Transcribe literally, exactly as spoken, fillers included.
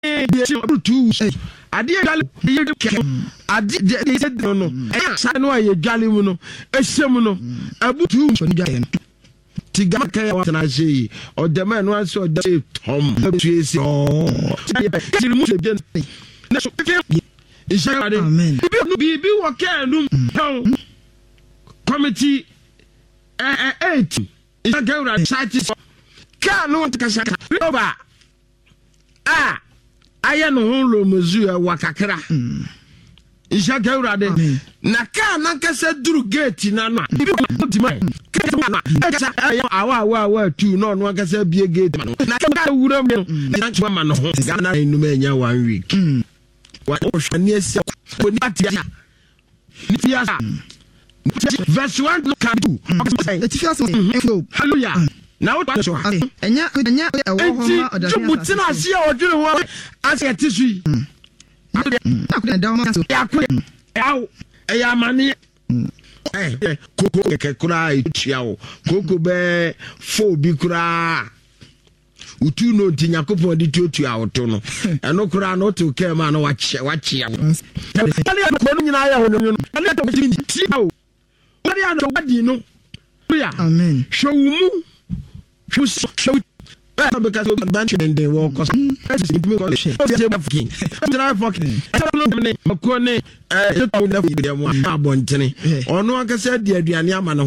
two ade gali ye ade de said no no e sa no ye gali mu no ehyem no abutu so ni gali tiga kaya wa na sei o de man no so de tom tu esi oh ti mu se bien na so amen bi no bi bi wo ka no committee eh eight is a girl that site ka no want ka shaka over ah aya no ho mozu e wakakra isha gawra de na ka na kasa duru gate na no bi ma na aya awa awa awa tu no no kasa bie gate na ka wura me na chwa ma no ho na enum anya one week wa hwani esi oni atia ni fiasa verse one look at two hallelujah na wo so enya enya e wo ho ma odare mutina ase a odwere ho ase atisui na ko da ma so ya ko yawo e ya mane eh koko ke kura itua wo koko be fo bi kura utu no tinyakopon di tutua wo to no eno kura no to ke ma no wache wache ali ko no nyina ya ho no ali to bi ti o ali ano wadi no ya amen showumu show show because we bunch and they walk us is me call shit fucking try fucking makone eh to na fi dem abontene ono aka say de aduane ama no